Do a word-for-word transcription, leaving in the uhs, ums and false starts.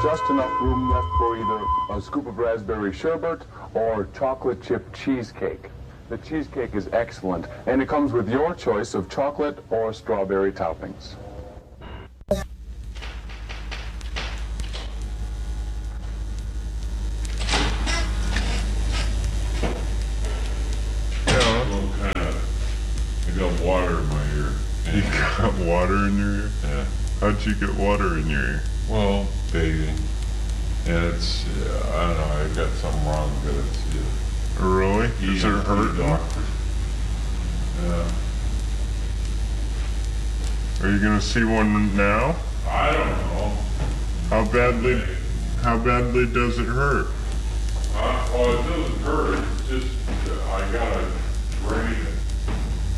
just enough room left for either a scoop of raspberry sherbet or chocolate chip cheesecake. The cheesecake is excellent, and it comes with your choice of chocolate or strawberry toppings. I got water in my ear. You got water in your ear? Yeah. How'd you get water in your ear? Well, bathing. And it's, uh, I don't know, I've got something wrong with it. It's, uh, Really? Does it hurt? Doctor. Yeah. Are you gonna see one now? I don't know. How badly, how badly does it hurt? Uh, well, it doesn't hurt. It's just, uh, I gotta drain it.